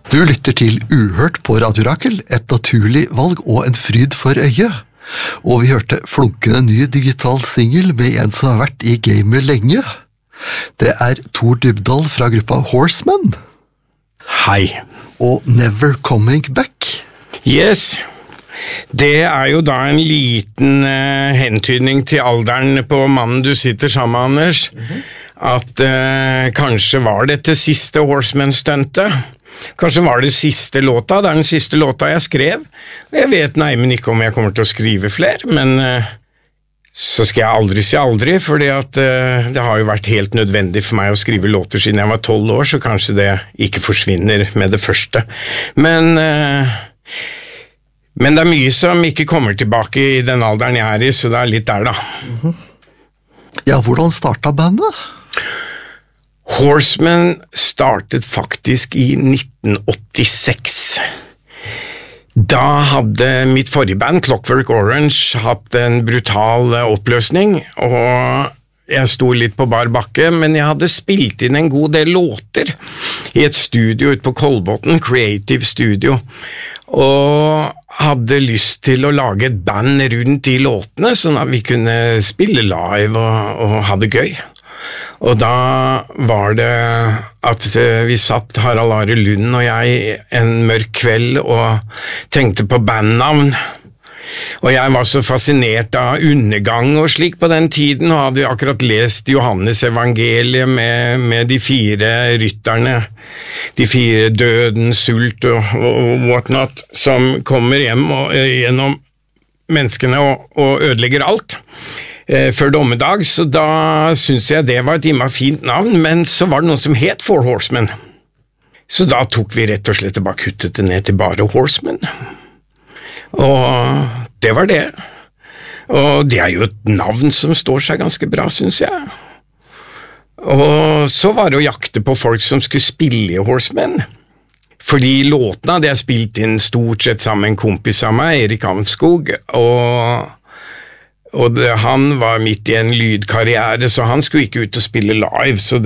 Du lytter til Uhørt på Radio Rakel, et naturlig valg og en fryd for øyet. Og vi hørte flunkende ny digital single med en som har vært i gamet lenge. Det er Tor Dybdahl fra gruppa Horsemen. Hei. Og Never Coming Back. Yes. Det er jo da en liten hentydning til alderen på mannen du sitter sammen med, Anders. At kanskje var dette siste Horsemen-stuntet. Kanskje var det siste låta, det er den siste låta jeg skrev. Jeg vet neimen ikke om jeg kommer til å skrive flere, men så skal jeg aldri si aldri, fordi at det har jo vært helt nødvendig for meg å skrive låter siden jeg var 12 år, så kanskje det ikke forsvinner med det første. Men det er mye som ikke kommer tilbake i den alderen jeg er i, så det er litt der da. Ja, hvordan startet bandet? Horsemen startet faktisk i 1986. Da hadde mitt forrige band, Clockwork Orange, hatt en brutal oppløsning, og jeg sto litt på bar bakke, men jeg hadde spilt inn en god del låter i et studio ute på Kolbotn, Creative Studio, og hadde lyst til å lage et band rundt de låtene, sånn at vi kunne spille live og ha det gøy. Og da var det at vi satt, Harald Are Lund og jeg, en mørk kveld og tenkte på bandnavn. Og jeg var så fascinert av undergang og slik på den tiden, og hadde akkurat lest Johannes evangeliet med de 4 rytterne, de 4 døden, sult og whatnot, som kommer hjem gjennom menneskene og ødelegger alt. Før dommedag, så da synes jeg det var et imma fint navn, men så var det noe som het Four Horsemen. Så da tok vi rett og slett bare kuttet det ned til bare Horsemen. Og det var det. Og det er jo et navn som står seg ganske bra, synes jeg. Og så var det å jakte på folk som skulle spille i Horsemen. Fordi låtene hadde jeg spilt inn stort sett sammen med en kompis av meg, Erik Avnskog, og han var midt i en lydkarriere, så han skulle ikke ut og spille live, så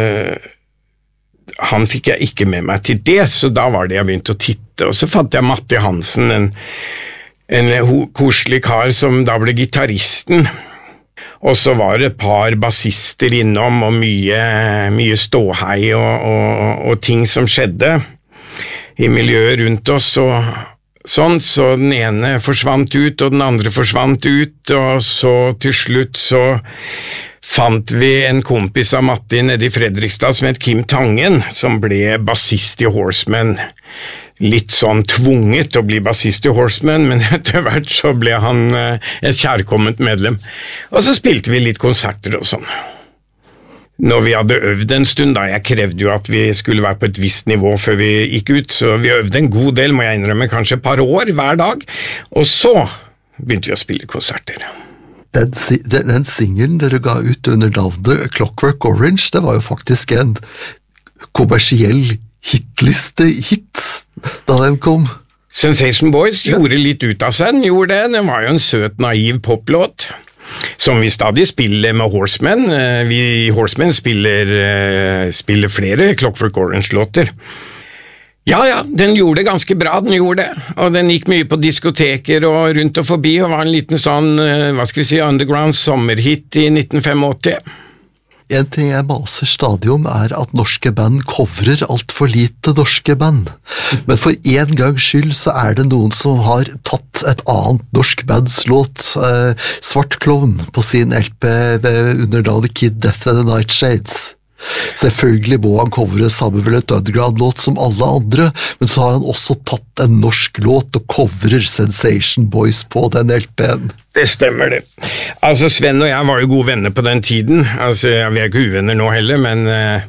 han fikk jeg ikke med meg til det, så da var det jeg begynte å titte, og så fant jeg Matti Hansen, en koselig kar som da ble gitarristen, og så var det et par bassister innom, og mye ståhei og ting som skjedde i miljøet rundt oss, så den ene forsvant ut, og den andre forsvant ut, og så til slutt så fant vi en kompis av Matti nede i Fredrikstad som het Kim Tangen, som ble bassist i Horsemen. Litt sånn tvunget til å bli bassist i Horsemen, men etter hvert så ble han et kjærkomment medlem. Og så spilte vi litt konserter og sånn. Når vi hadde øvd en stund, da, jeg krevde jo at vi skulle være på et visst nivå før vi gikk ut, så vi øvde en god del, må jeg innrømme, kanskje et par år hver dag, og så begynte vi å spille konserter. Den singlen dere ga ut under navnet Clockwork Orange, det var jo faktisk en kommersiell hitliste-hit da den kom. Sensation Boys gjorde litt ut av seg, den var jo en søt, naiv poplåt. Som vi stadig spiller med Horsemen. Vi i Horsemen spiller flere Clockwork Orange-låter. Ja, den gjorde det ganske bra, den gjorde det. Og den gikk mye på diskoteker og rundt og forbi, og var en liten sånn, underground sommerhit i 1985. En ting jeg maser stadig om er at norske band coverer alt for lite norske band. Men for en gangs skyld så er det noen som har tatt et annet norsk bands låt, Svart Klovn, på sin LP under navnet Kid Death and the Nightshades. Selvfølgelig må han covere samme vel et underground-låt som alle andre, men så har han også tatt en norsk låt og coverer Sensation Boys på den LP-en. Det stemmer det. Altså, Sven og jeg var jo gode venner på den tiden. Altså, vi er ikke uvenner nå heller, men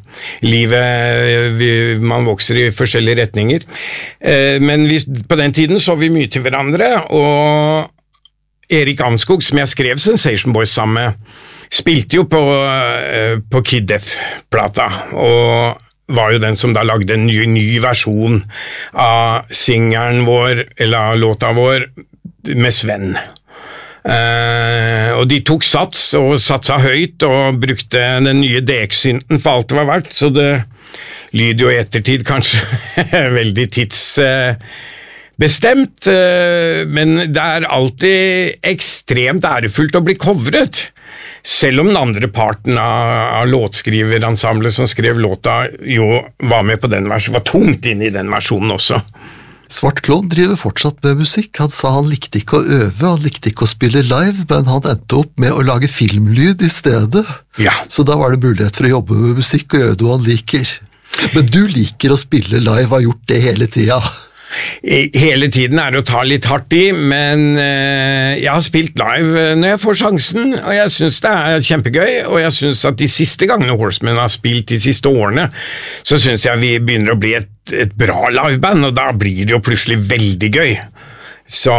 livet, man vokser i forskjellige retninger. Men på den tiden så vi mye til hverandre, og Erik Avnskog, som jeg skrev Sensation Boys sammen med, spilte jo på Kid Death-plata, og var jo den som da lagde en ny versjon av singeren vår, eller låta vår, med Sven. Og de tok sats og satsa høyt og brukte den nye DX-synten for alt det var verdt, så Lyd jo i ettertid kanskje veldig tidsbestemt, men det alltid ekstremt ærefullt å bli covret. Selv om den andre parten av låtskriverensemblet som skrev låta jo var med på den versjonen, var tungt inne i den versjonen også. Svart Klovn driver fortsatt med musikk. Han sa han likte ikke å øve, han likte ikke å spille live, men han endte opp med å lage filmlyd i stedet. Ja. Så da var det mulighet for å jobbe med musikk og gjøre noe han liker. Men du liker å spille live, har gjort det hele tida. Hele tiden det å ta litt hardt i, men jeg har spilt live når jeg får sjansen, og jeg synes det kjempegøy, og jeg synes at de siste gangene Horsemen har spilt de siste årene, så synes jeg vi begynner å bli et bra liveband, og da blir det jo plutselig veldig gøy. Så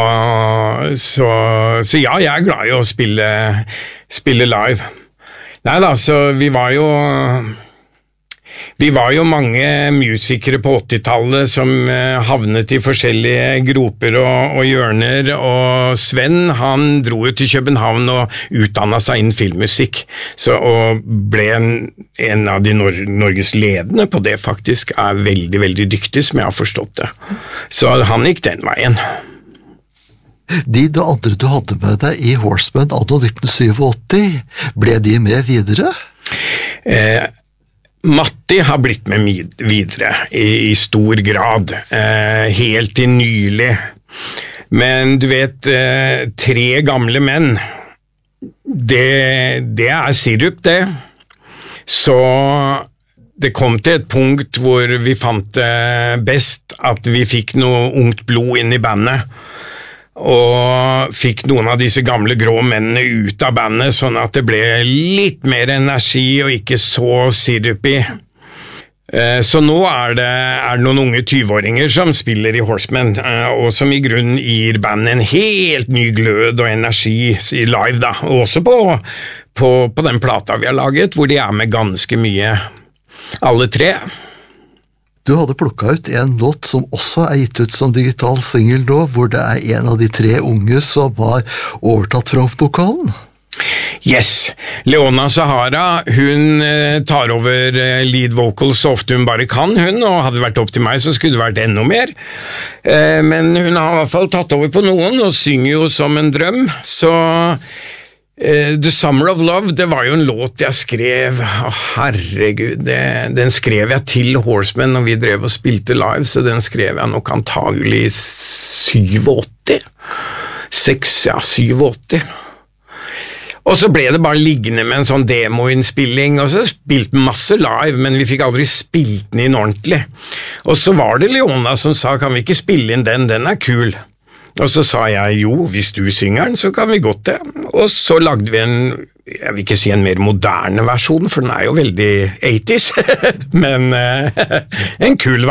ja, jeg glad i å spille live. Nei da, så vi var jo mange musikere på 80-tallet som havnet i forskjellige groper og hjørner, og Sven han dro jo til København og utdannet seg innen filmmusikk, og ble en av de Norges ledende på det faktisk, veldig, veldig dyktig som jeg har forstått det. Så han gikk den veien. De andre du hadde med deg i Horsemen anno 1987, ble de med videre? Matti har blitt med videre i stor grad, helt til nylig. Men du vet, 3 gamle menn, det sirup det. Så det kom til et punkt hvor vi fant det best at vi fikk noe ungt blod inn i bandet, og fikk noen av disse gamle grå mennene ut av bandet, sånn at det ble litt mer energi og ikke så sirupy. Så nå det noen unge 20-åringer som spiller i Horsemen, og som i grunnen gir bandet en helt ny glød og energi i live, da. Og også på den plata vi har laget, hvor de med ganske mye, alle 3. Du hadde plukket ut en låt som også gitt ut som digital single nå, hvor det en av de 3 unge som har overtatt frontvokalen. Yes, Leona Sahara, hun tar over lead vocals så ofte hun bare kan, og hadde det vært opp til meg så skulle det vært enda mer. Men hun har i hvert fall tatt over på noen, og synger jo som en drøm, så The Summer of Love, det var jo en låt jeg skrev, herregud, den skrev jeg til Horsemen når vi drev og spilte live, så den skrev jeg nok antagelig 87. Og så ble det bare liggende med en sånn demoinnspilling, og så spilte masse live, men vi fikk aldri spilt den inn ordentlig. Og så var det Leona som sa, kan vi ikke spille inn den kul. Og så sa jeg, jo, hvis du synger den, så kan vi godt det. Og så lagde vi jeg vil ikke si en mer moderne versjon, for den jo veldig 80s, men en kul